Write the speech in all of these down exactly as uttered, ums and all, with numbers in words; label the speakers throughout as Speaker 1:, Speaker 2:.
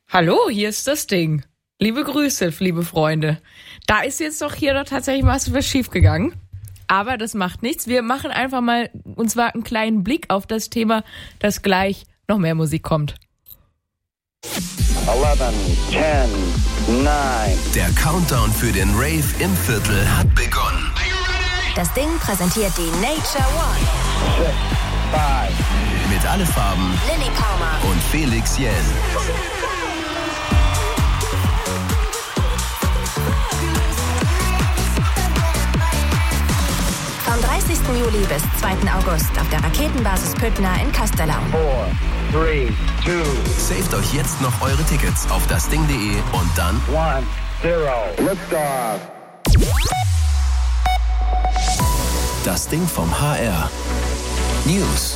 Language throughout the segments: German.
Speaker 1: Hallo, hier ist das Ding. Liebe Grüße, liebe Freunde. Da ist jetzt doch hier doch tatsächlich mal was schief gegangen. Aber das macht nichts. Wir machen einfach mal, und zwar einen kleinen Blick auf das Thema, dass gleich noch mehr Musik kommt.
Speaker 2: elf, zehn, neun.
Speaker 3: Der Countdown für den Rave im Viertel hat begonnen.
Speaker 4: Das Ding präsentiert die Nature One.
Speaker 2: six, five.
Speaker 3: Mit alle Farben
Speaker 4: Lilly Palmer
Speaker 3: und Felix Jähn.
Speaker 4: Vom dreißigsten Juli bis zweiten August auf der Raketenbasis Püttner in Castellau.
Speaker 2: four, three, two,
Speaker 3: Saved euch jetzt noch eure Tickets auf dasding punkt de und dann
Speaker 2: one, zero. Liftoff.
Speaker 3: das Ding vom H R. News.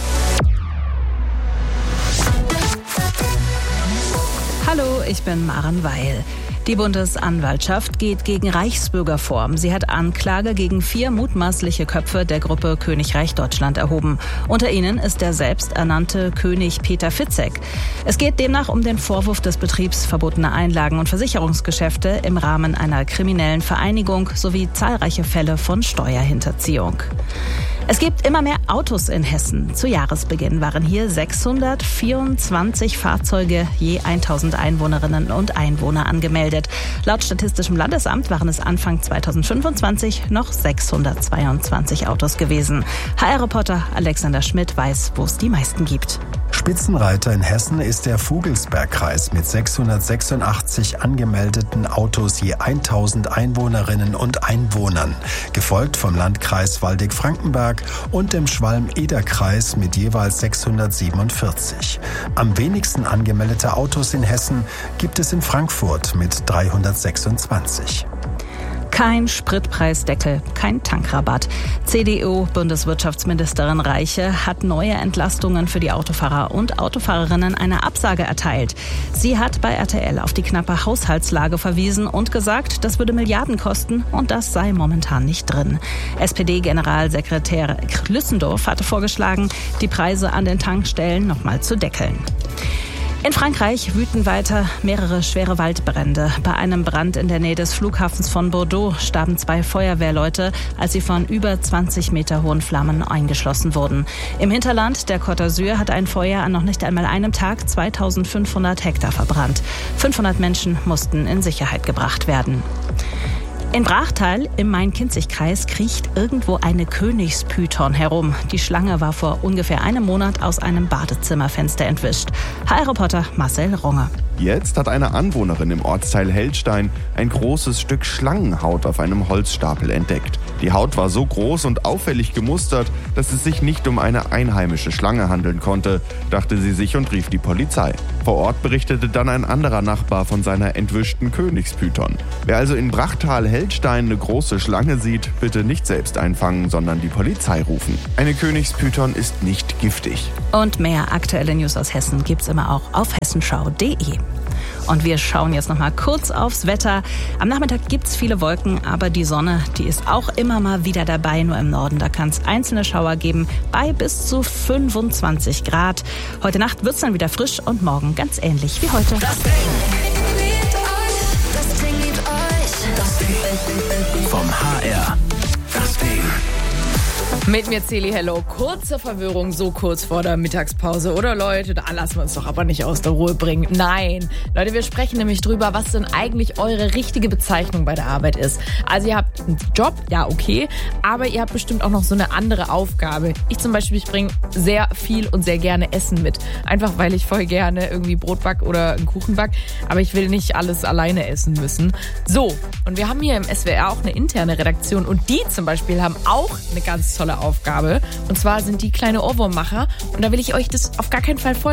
Speaker 5: Hallo, ich bin Maren Weil. Die Bundesanwaltschaft geht gegen Reichsbürger vor. Sie hat Anklage gegen vier mutmaßliche Köpfe der Gruppe Königreich Deutschland erhoben. Unter ihnen ist der selbsternannte König Peter Fitzek. Es geht demnach um den Vorwurf des Betriebs verbotener Einlagen und Versicherungsgeschäfte im Rahmen einer kriminellen Vereinigung sowie zahlreiche Fälle von Steuerhinterziehung. Es gibt immer mehr Autos in Hessen. Zu Jahresbeginn waren hier sechshundertvierundzwanzig Fahrzeuge je tausend Einwohnerinnen und Einwohner angemeldet. Laut Statistischem Landesamt waren es Anfang zweitausendfünfundzwanzig noch sechshundertzweiundzwanzig Autos gewesen. H R-Reporter Alexander Schmidt weiß, wo es die meisten gibt.
Speaker 6: Spitzenreiter in Hessen ist der Vogelsbergkreis mit sechshundertsechsundachtzig angemeldeten Autos je tausend Einwohnerinnen und Einwohnern, gefolgt vom Landkreis Waldeck-Frankenberg und dem Schwalm-Eder-Kreis mit jeweils sechshundertsiebenundvierzig. Am wenigsten angemeldete Autos in Hessen gibt es in Frankfurt mit dreihundertsechsundzwanzig.
Speaker 5: Kein Spritpreisdeckel, kein Tankrabatt. C D U-Bundeswirtschaftsministerin Reiche hat neue Entlastungen für die Autofahrer und Autofahrerinnen eine Absage erteilt. Sie hat bei R T L auf die knappe Haushaltslage verwiesen und gesagt, das würde Milliarden kosten und das sei momentan nicht drin. S P D-Generalsekretär Lüssendorf hatte vorgeschlagen, die Preise an den Tankstellen nochmal zu deckeln. In Frankreich wüten weiter mehrere schwere Waldbrände. Bei einem Brand in der Nähe des Flughafens von Bordeaux starben zwei Feuerwehrleute, als sie von über zwanzig Meter hohen Flammen eingeschlossen wurden. Im Hinterland der Côte d'Azur hat ein Feuer an noch nicht einmal einem Tag zweitausendfünfhundert Hektar verbrannt. fünfhundert Menschen mussten in Sicherheit gebracht werden. In Brachtal im Main-Kinzig-Kreis kriecht irgendwo eine Königspython herum. Die Schlange war vor ungefähr einem Monat aus einem Badezimmerfenster entwischt. H R-Reporter Marcel Runge.
Speaker 7: Jetzt hat eine Anwohnerin im Ortsteil Heldstein ein großes Stück Schlangenhaut auf einem Holzstapel entdeckt. Die Haut war so groß und auffällig gemustert, dass es sich nicht um eine einheimische Schlange handeln konnte, dachte sie sich und rief die Polizei. Vor Ort berichtete dann ein anderer Nachbar von seiner entwischten Königspython. Wer also in Brachtal-Heldstein eine große Schlange sieht, bitte nicht selbst einfangen, sondern die Polizei rufen. Eine Königspython ist nicht giftig.
Speaker 5: Und mehr aktuelle News aus Hessen gibt's immer auch auf hessenschau punkt de. Und wir schauen jetzt noch mal kurz aufs Wetter. Am Nachmittag gibt's viele Wolken, aber die Sonne, die ist auch immer mal wieder dabei. Nur im Norden, da kann es einzelne Schauer geben bei bis zu fünfundzwanzig Grad. Heute Nacht wird's dann wieder frisch und morgen ganz ähnlich wie heute.
Speaker 3: Das Ding. Das Ding liebt euch. Das Ding. Vom H R. Das Ding.
Speaker 1: Mit mir Celi Hello. Kurze Verwirrung, so kurz vor der Mittagspause. Oder Leute, da lassen wir uns doch aber nicht aus der Ruhe bringen. Nein. Leute, wir sprechen nämlich drüber, was denn eigentlich eure richtige Bezeichnung bei der Arbeit ist. Also ihr habt einen Job, ja okay, aber ihr habt bestimmt auch noch so eine andere Aufgabe. Ich zum Beispiel, ich bringe sehr viel und sehr gerne Essen mit. Einfach weil ich voll gerne irgendwie Brot back oder einen Kuchen back. Aber ich will nicht alles alleine essen müssen. So, und wir haben hier im S W R auch eine interne Redaktion und die zum Beispiel haben auch eine ganz tolle Aufgabe. Und zwar sind die kleine Ohrwurmmacher. Und da will ich euch das auf gar keinen Fall vorenthalten.